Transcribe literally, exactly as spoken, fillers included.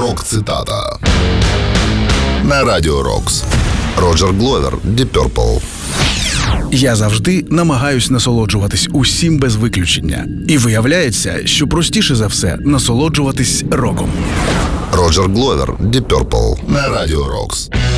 Рок-цитата на Радіо Рокс. Роджер Гловер, Deep Purple. Я завжди намагаюсь насолоджуватись усім без виключення. І виявляється, що простіше за все насолоджуватись роком. Роджер Гловер, Deep Purple на Радіо Рокс.